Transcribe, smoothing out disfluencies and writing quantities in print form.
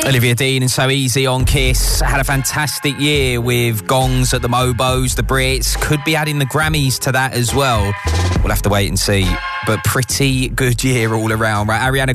Olivia Dean and So Easy on Kiss. Had a fantastic year with gongs at the Mobos, the Brits. Could be adding the Grammys to that as well. We'll have to wait and see. But pretty good year all around, right? Ariana